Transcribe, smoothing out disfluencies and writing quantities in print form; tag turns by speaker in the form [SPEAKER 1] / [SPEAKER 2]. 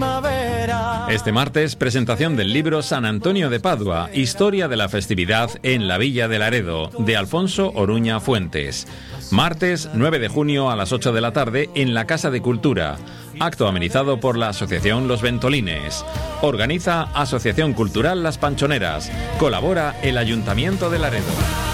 [SPEAKER 1] primavera.
[SPEAKER 2] Este martes, presentación del libro San Antonio de Padua, Historia de la festividad en la Villa de Laredo, de Alfonso Oruña Fuentes. Martes 9 de junio a las 8 de la tarde en la Casa de Cultura. Acto amenizado por la Asociación Los Ventolines. Organiza Asociación Cultural Las Panchoneras. Colabora el Ayuntamiento de Laredo.